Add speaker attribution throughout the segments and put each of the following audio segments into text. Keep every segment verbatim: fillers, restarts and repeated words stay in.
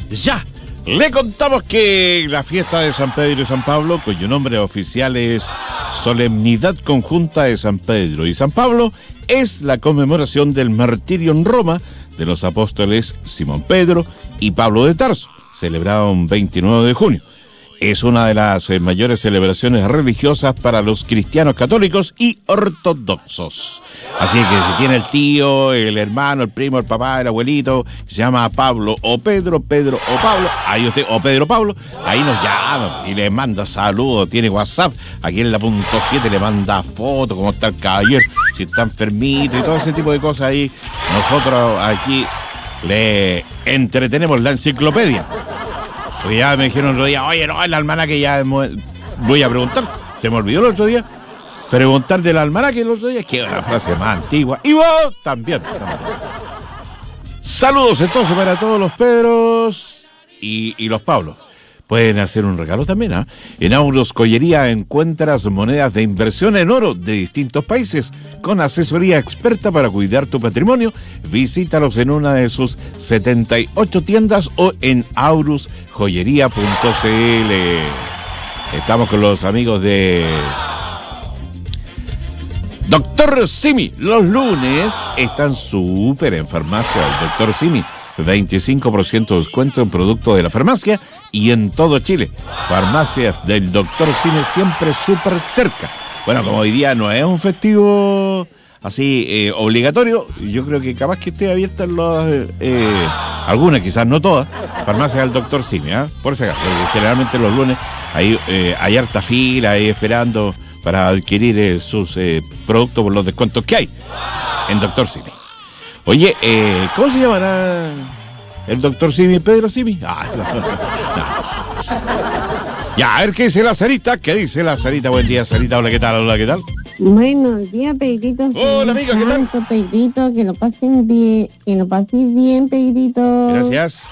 Speaker 1: Ya, le contamos que la fiesta de San Pedro y San Pablo, cuyo nombre oficial es Solemnidad Conjunta de San Pedro y San Pablo, es la conmemoración del martirio en Roma de los apóstoles Simón Pedro y Pablo de Tarso, celebrado el veintinueve de junio. Es una de las eh, mayores celebraciones religiosas para los cristianos católicos y ortodoxos. Así que si tiene el tío, el hermano, el primo, el papá, el abuelito, que se llama Pablo o Pedro, Pedro o Pablo, ahí usted, o Pedro Pablo, ahí nos llama y le manda saludos, tiene WhatsApp, aquí en la punto siete le manda fotos, cómo está el caballero, si está enfermito y todo ese tipo de cosas ahí. Nosotros aquí le entretenemos la enciclopedia. Porque ya me dijeron el otro día, oye, no, el almanaque ya voy a preguntar, se me olvidó el otro día, preguntar del almanaque el otro día, que es una frase más antigua, y vos también. también. Saludos entonces para todos los Pedros y, y los Pablos. Pueden hacer un regalo también, ¿ah? ¿eh? En Aurus Joyería encuentras monedas de inversión en oro de distintos países con asesoría experta para cuidar tu patrimonio. Visítalos en una de sus setenta y ocho tiendas o en aurus joyería punto c l. Estamos con los amigos de Doctor Simi. Los lunes están súper en farmacia el Doctor Simi. veinticinco por ciento de descuento en productos de la farmacia y en todo Chile. Farmacias del Doctor Simi siempre súper cerca. Bueno, como hoy día no es un festivo así eh, obligatorio, yo creo que capaz que esté abierta los, eh, algunas, quizás no todas, farmacias del Doctor Simi, ¿eh? Por si acaso, generalmente los lunes hay, eh, hay harta fila ahí esperando para adquirir eh, sus eh, productos por los descuentos que hay en Doctor Simi. Oye, eh, ¿cómo se llamará el Doctor Simi? ¿Pedro Simi? Ah, no, no. Ya, a ver qué dice la Sarita. ¿Qué dice la Sarita? Buen día, Sarita. Hola, ¿qué tal? Hola, ¿qué tal?
Speaker 2: Buenos días, Pedrito.
Speaker 1: Hola, amiga, ¿qué tal?
Speaker 2: Pedrito, que lo pasen bien, que lo pasen bien, Pedrito.
Speaker 1: Gracias.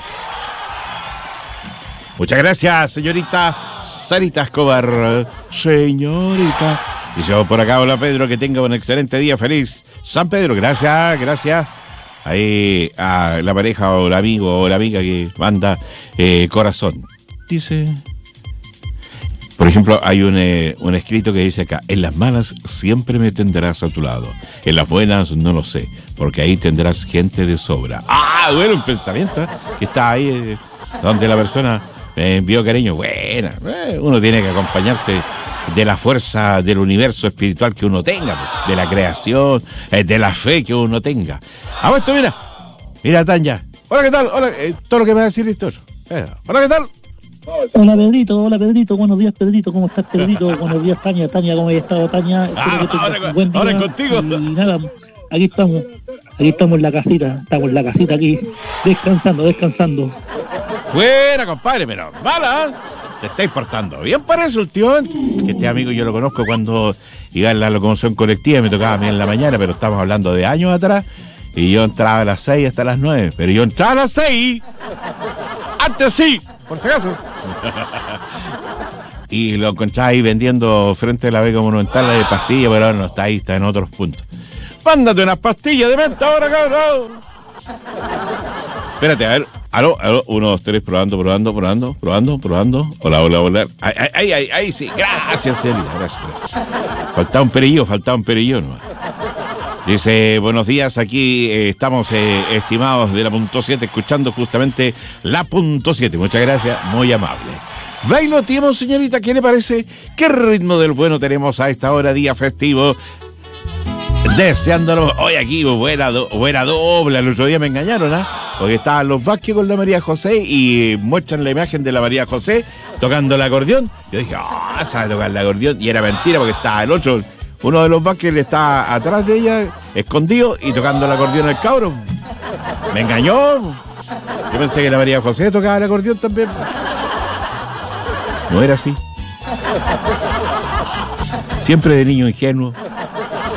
Speaker 1: Muchas gracias, señorita Sarita Escobar. Señorita. Dice por acá, hola Pedro, que tenga un excelente día, feliz San Pedro, gracias, gracias. Ahí a la pareja o el amigo o la amiga que manda eh, corazón. Dice, por ejemplo, hay un, eh, un escrito que dice acá, en las malas siempre me tendrás a tu lado, en las buenas no lo sé, porque ahí tendrás gente de sobra. Ah, bueno, un pensamiento ¿eh? que está ahí eh, donde la persona me envió cariño. Buena, eh, uno tiene que acompañarse de la fuerza del universo espiritual que uno tenga, de la creación, de la fe que uno tenga. A esto, mira, mira Tanya. Hola, ¿qué tal? Hola, eh, todo lo que me va a decir esto. Eh, hola, ¿qué tal?
Speaker 3: Hola Pedrito, hola Pedrito, buenos días Pedrito, ¿cómo estás Pedrito? Buenos días Tania, Tania, ¿cómo has estado Tania?
Speaker 1: Ah, ahora,
Speaker 3: buen día.
Speaker 1: ahora contigo.
Speaker 3: Y nada, aquí estamos, aquí estamos en la casita, estamos en la casita aquí, descansando, descansando.
Speaker 1: Buena, compadre, pero mala, ¿eh? Te estáis portando bien para eso, últimamente. Que este amigo yo lo conozco cuando iba en la locomoción colectiva, me tocaba a mí en la mañana, pero estamos hablando de años atrás, y yo entraba a las seis hasta las nueve, pero yo entraba a las seis, antes sí, por si acaso. Y lo encontraba ahí vendiendo frente a la Beca Monumental de pastillas, pero ahora no está ahí, está en otros puntos. Mándate unas pastillas de menta ahora, cabrón. Espérate, a ver. Aló, aló, uno, dos, tres, probando, probando, probando, probando, probando. Hola, hola, hola. Ahí, ahí, ahí, ahí sí. Gracias, Celita, gracias, gracias. Faltaba un perillo, faltaba un perillo nomás. Dice, buenos días, aquí eh, estamos, eh, estimados de la punto siete, escuchando justamente la punto siete. Muchas gracias, muy amable. Bailo, tío, señorita, ¿qué le parece? ¿Qué ritmo del bueno tenemos a esta hora, día festivo? Deseándolo, hoy aquí, buena, do, buena doble. El otro día me engañaron, ¿ah? ¿eh? Porque estaban los Vázquez con la María José y muestran la imagen de la María José tocando el acordeón. Yo dije, ah, oh, sabe tocar el acordeón. Y era mentira porque estaba el otro, uno de los Vázquez le está atrás de ella, escondido y tocando el acordeón el cabro. Me engañó. Yo pensé que la María José tocaba el acordeón también. No era así. Siempre de niño ingenuo.